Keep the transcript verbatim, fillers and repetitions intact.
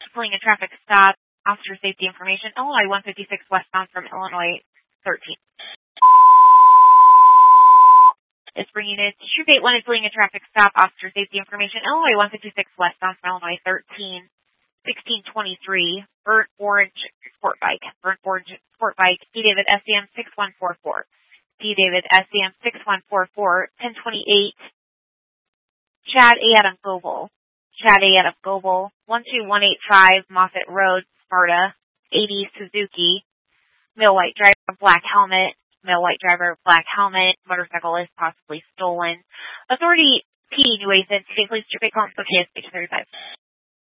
fleeing a traffic stop. Officer safety information, Illinois one fifty-six westbound from Illinois thirteen. It's bringing it to Troop eight one is fleeing a traffic stop. Officer safety information, Illinois one fifty-six westbound from Illinois thirteen. sixteen twenty-three, burnt orange sport bike. Burnt orange sport bike, D. David S C M six one four four. D. David S C M six one four four, ten twenty-eight. Chad A. out of Goble. Chad A. out of Goble. one two one eight five, Moffett Road, Sparta. eighty, Suzuki. Male white driver, black helmet. Male white driver, black helmet. Motorcycle is possibly stolen. Authority P. New Athens. State Police Troop eight calling for K S H thirty-five.